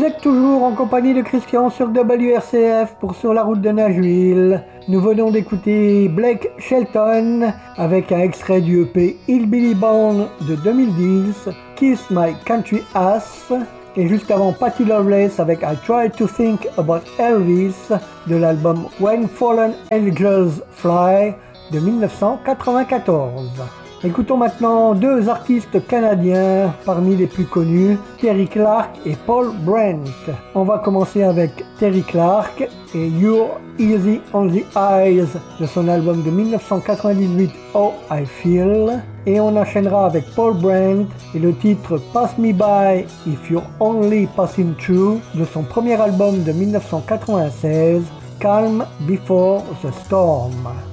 Vous êtes toujours en compagnie de Christian sur WRCF pour Sur la route de Nashville. Nous venons d'écouter Blake Shelton avec un extrait du EP Hillbilly Bone de 2010, Kiss My Country Ass, et juste avant Patty Loveless avec I Try to Think About Elvis de l'album When Fallen Angels Fly de 1994. Écoutons maintenant deux artistes canadiens parmi les plus connus, Terry Clark et Paul Brent. On va commencer avec Terry Clark et You're Easy on the Eyes de son album de 1998 How I Feel. Et on enchaînera avec Paul Brent et le titre Pass Me By If You're Only Passing Through de son premier album de 1996 Calm Before the Storm.